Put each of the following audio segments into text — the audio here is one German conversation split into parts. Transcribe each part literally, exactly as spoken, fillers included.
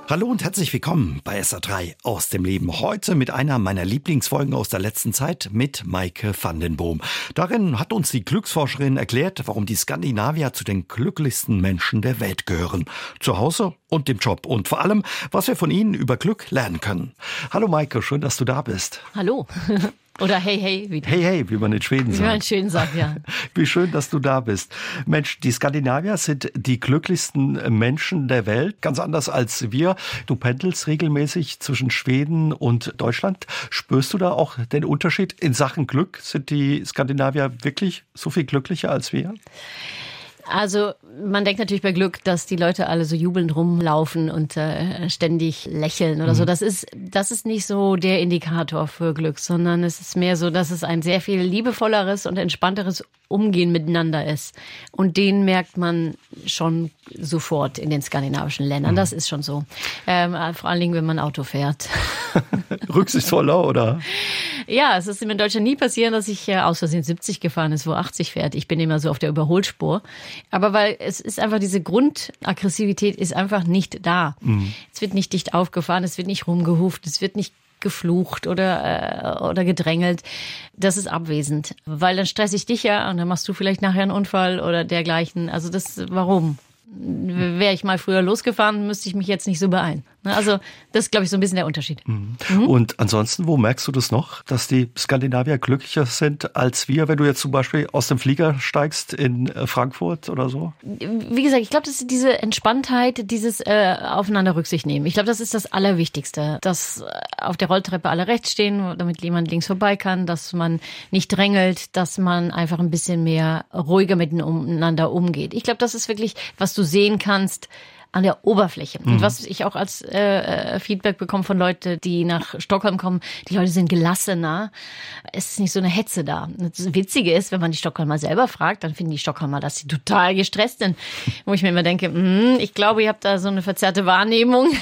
Hallo und herzlich willkommen bei S A drei aus dem Leben. Heute mit einer meiner Lieblingsfolgen aus der letzten Zeit mit Maike van den Boom. Darin hat uns die Glücksforscherin erklärt, warum die Skandinavier zu den glücklichsten Menschen der Welt gehören. Zu Hause und im Job und vor allem, was wir von ihnen über Glück lernen können. Hallo Maike, schön, dass du da bist. Hallo. Oder hey, hey. Wie hey, hey, wie man in Schweden sagt. Wie man in Schweden sagt, ja. Wie schön, dass du da bist. Mensch, die Skandinavier sind die glücklichsten Menschen der Welt. Ganz anders als wir. Du pendelst regelmäßig zwischen Schweden und Deutschland. Spürst du da auch den Unterschied in Sachen Glück? Sind die Skandinavier wirklich so viel glücklicher als wir? Also man denkt natürlich bei Glück, dass die Leute alle so jubelnd rumlaufen und äh, ständig lächeln oder mhm. so. Das ist, das ist nicht so der Indikator für Glück, sondern es ist mehr so, dass es ein sehr viel liebevolleres und entspannteres Umgehen miteinander ist. Und den merkt man schon sofort in den skandinavischen Ländern. Mhm. Das ist schon so. Ähm, vor allen Dingen, wenn man Auto fährt. Rücksichtsvoller, oder? Ja, es ist mir in Deutschland nie passiert, dass ich äh, aus Versehen siebzig gefahren ist, wo achtzig fährt. Ich bin immer so auf der Überholspur. Aber weil es ist einfach, diese Grundaggressivität ist einfach nicht da. Mhm. Es wird nicht dicht aufgefahren, es wird nicht rumgehuft, es wird nicht geflucht oder äh, oder gedrängelt. Das ist abwesend, weil dann stress ich dich ja und dann machst du vielleicht nachher einen Unfall oder dergleichen. Also das, warum? Wäre ich mal früher losgefahren, müsste ich mich jetzt nicht so beeilen. Also das ist, glaube ich, so ein bisschen der Unterschied. Mhm. Mhm. Und ansonsten, wo merkst du das noch, dass die Skandinavier glücklicher sind als wir, wenn du jetzt zum Beispiel aus dem Flieger steigst in Frankfurt oder so? Wie gesagt, ich glaube, das ist diese Entspanntheit, dieses äh, aufeinander Rücksicht nehmen. Ich glaube, das ist das Allerwichtigste, dass auf der Rolltreppe alle rechts stehen, damit jemand links vorbei kann, dass man nicht drängelt, dass man einfach ein bisschen mehr ruhiger miteinander umgeht. Ich glaube, das ist wirklich, was du sehen kannst an der Oberfläche. Mhm. Und was ich auch als äh, Feedback bekomme von Leuten, die nach Stockholm kommen, die Leute sind gelassener. Es ist nicht so eine Hetze da. Das Witzige ist, wenn man die Stockholmer selber fragt, dann finden die Stockholmer, dass sie total gestresst sind. Wo ich mir immer denke, mh, ich glaube, ihr habt da so eine verzerrte Wahrnehmung.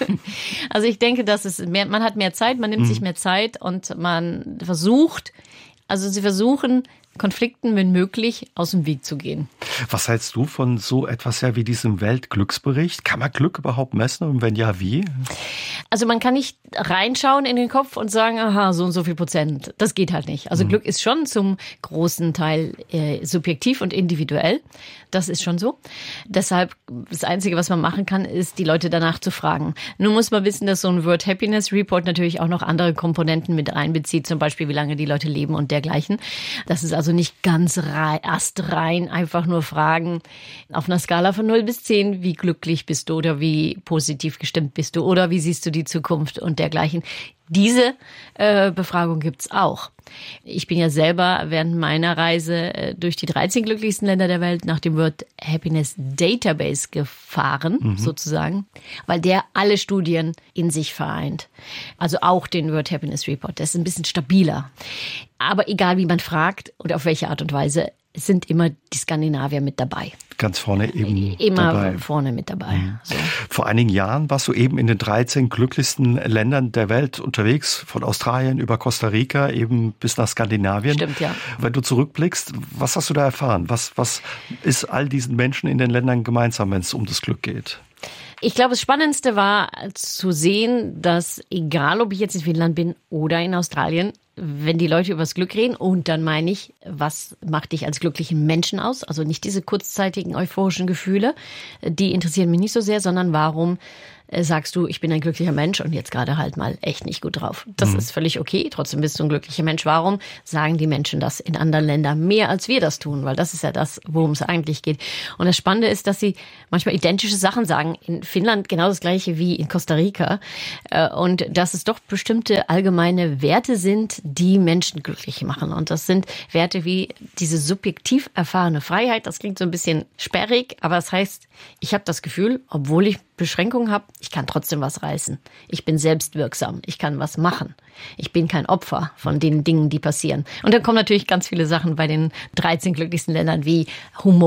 Also ich denke, dass es mehr, man hat mehr Zeit, man nimmt mhm. sich mehr Zeit und man versucht, also sie versuchen, Konflikten, wenn möglich, aus dem Weg zu gehen. Was hältst du von so etwas ja wie diesem Weltglücksbericht? Kann man Glück überhaupt messen und wenn ja, wie? Also man kann nicht reinschauen in den Kopf und sagen, aha, so und so viel Prozent. Das geht halt nicht. Also mhm. Glück ist schon zum großen Teil äh, subjektiv und individuell. Das ist schon so. Deshalb, das Einzige, was man machen kann, ist, die Leute danach zu fragen. Nun muss man wissen, dass so ein World Happiness Report natürlich auch noch andere Komponenten mit einbezieht, zum Beispiel, wie lange die Leute leben und dergleichen. Das ist also nicht ganz rein, astrein, einfach nur fragen, auf einer Skala von null bis zehn, wie glücklich bist du oder wie positiv gestimmt bist du oder wie siehst du die Zukunft und dergleichen. Diese äh, Befragung gibt's auch. Ich bin ja selber während meiner Reise äh, durch die dreizehn glücklichsten Länder der Welt nach dem World Happiness Database gefahren, mhm. sozusagen, weil der alle Studien in sich vereint. Also auch den World Happiness Report. Das ist ein bisschen stabiler. Aber egal, wie man fragt und auf welche Art und Weise, es sind immer die Skandinavier mit dabei. Ganz vorne eben immer dabei. Immer vorne mit dabei. Mhm. So. Vor einigen Jahren warst du eben in den dreizehn glücklichsten Ländern der Welt unterwegs, von Australien über Costa Rica eben bis nach Skandinavien. Stimmt, ja. Wenn du zurückblickst, was hast du da erfahren? Was, was ist all diesen Menschen in den Ländern gemeinsam, wenn es um das Glück geht? Ich glaube, das Spannendste war zu sehen, dass egal, ob ich jetzt in Finnland bin oder in Australien, wenn die Leute über das Glück reden, und dann meine ich, was macht dich als glücklichen Menschen aus? Also nicht diese kurzzeitigen euphorischen Gefühle, die interessieren mich nicht so sehr, sondern warum sagst du, ich bin ein glücklicher Mensch und jetzt gerade halt mal echt nicht gut drauf. Das mhm. ist völlig okay, trotzdem bist du ein glücklicher Mensch. Warum sagen die Menschen das in anderen Ländern mehr, als wir das tun? Weil das ist ja das, worum es eigentlich geht. Und das Spannende ist, dass sie manchmal identische Sachen sagen. In Finnland genau das Gleiche wie in Costa Rica. Und dass es doch bestimmte allgemeine Werte sind, die Menschen glücklich machen. Und das sind Werte wie diese subjektiv erfahrene Freiheit. Das klingt so ein bisschen sperrig, aber das heißt, ich habe das Gefühl, obwohl ich Beschränkungen habe, ich kann trotzdem was reißen. Ich bin selbstwirksam. Ich kann was machen. Ich bin kein Opfer von den Dingen, die passieren. Und dann kommen natürlich ganz viele Sachen bei den dreizehn glücklichsten Ländern wie Humor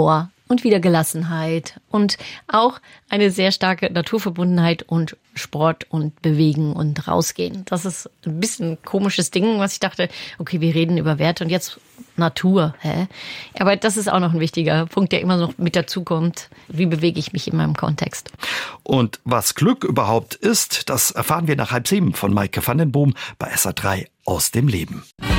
und wieder Gelassenheit und auch eine sehr starke Naturverbundenheit und Sport und Bewegen und rausgehen. Das ist ein bisschen ein komisches Ding, was ich dachte, okay, wir reden über Werte und jetzt Natur. Hä? Aber das ist auch noch ein wichtiger Punkt, der immer noch mit dazukommt. Wie bewege ich mich in meinem Kontext? Und was Glück überhaupt ist, das erfahren wir nach halb sieben von Maike van den Boom bei S R drei aus dem Leben.